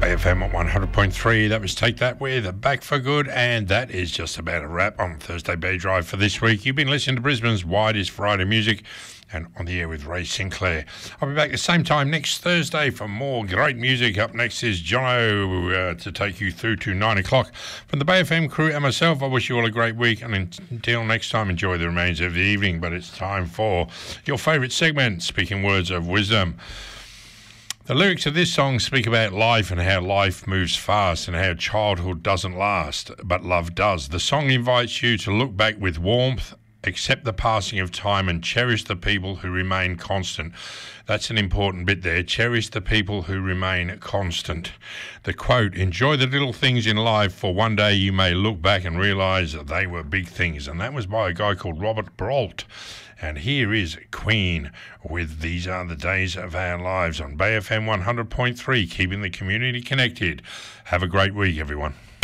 AFM at 100.3. That was Take That with Back for Good, and that is just about a wrap on Thursday Bay Drive for this week. You've been listening to Brisbane's widest Friday music, and on the air with Ray Sinclair. I'll be back at the same time next Thursday for more great music. Up next is Jono to take you through to 9 o'clock. From the Bay FM crew and myself, I wish you all a great week, and until next time, enjoy the remains of the evening. But it's time for your favourite segment, Speaking Words of Wisdom. The lyrics of this song speak about life and how life moves fast and how childhood doesn't last, but love does. The song invites you to look back with warmth, accept the passing of time, and cherish the people who remain constant. That's an important bit there. Cherish the people who remain constant. The quote, enjoy the little things in life, for one day you may look back and realise that they were big things. And that was by a guy called Robert Brault. And here is Queen with These Are the Days of Our Lives on Bay FM 100.3, keeping the community connected. Have a great week, everyone.